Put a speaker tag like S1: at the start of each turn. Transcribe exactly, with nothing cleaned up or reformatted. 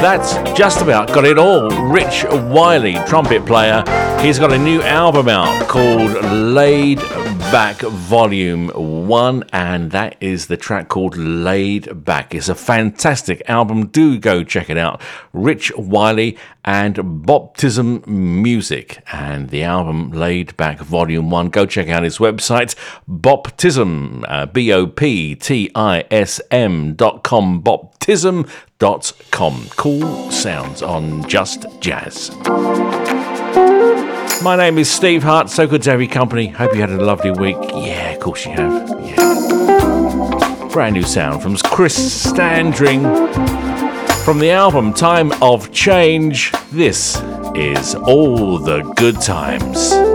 S1: That's just about got it all. Rich Wiley, trumpet player, he's got a new album out called Laid Back Volume one, and that is the track called Laid Back. It's a fantastic album. Do go check it out. Rich Wiley and Boptism Music, and the album Laid Back Volume one. Go check out his website, Boptism, uh, B O P T I S M dot com, boptism dot com. Cool sounds on Just Jazz. My name is Steve Hart. So good to have your company. Hope you had a lovely week. Yeah, of course you have. Yeah. Brand new sound from Chris Standring. From the album Time of Change, this is All the Good Times.